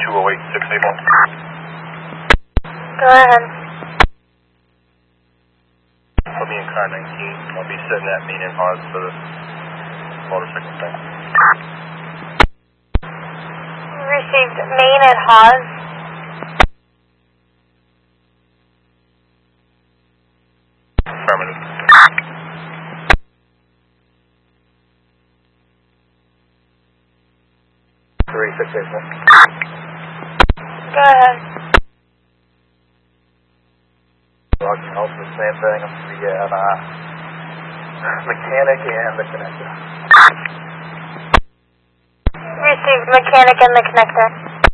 Go ahead. Put me in car 19. I'll be sitting at Main and Hawes for the motorcycle thing. Received Main at Hawes. Affirmative. Three, 6, 8, 1. Go ahead. Logging also the same thing. I'm the mechanic and the connector. Received mechanic and the connector.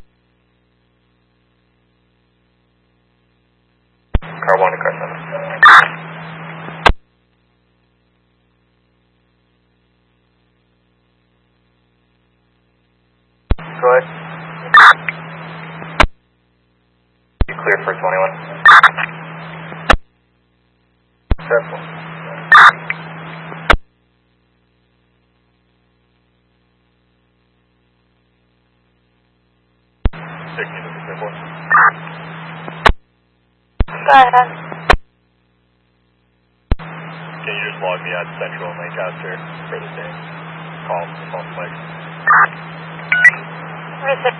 Car 1 to car 7. Go ahead. You cleared for 21. Careful. Go ahead. Can you just log me at Central and Lancaster for the same call, the phone flag? Received.